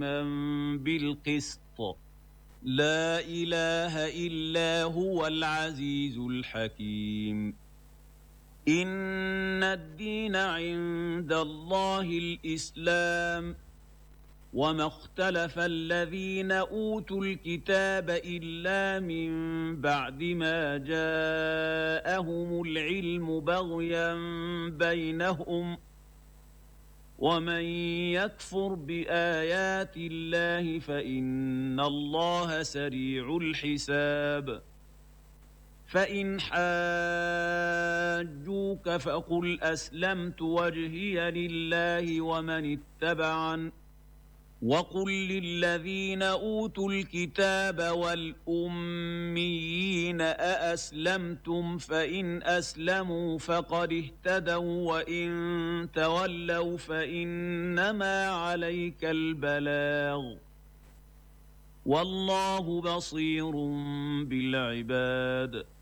بالقسط لا إله إلا هو العزيز الحكيم. إن الدين عند الله الإسلام وما اختلف الذين أوتوا الكتاب إلا من بعد ما جاءهم العلم بغيا بينهم ومن يكفر بآيات الله فإن الله سريع الحساب. فإن حاجوك فقل أسلمت وجهي لله ومن اتبعن وقل للذين أوتوا الكتاب والأميين أأسلمتم فإن أسلموا فقد اهتدوا وإن تولوا فإنما عليك البلاغ والله بصير بالعباد.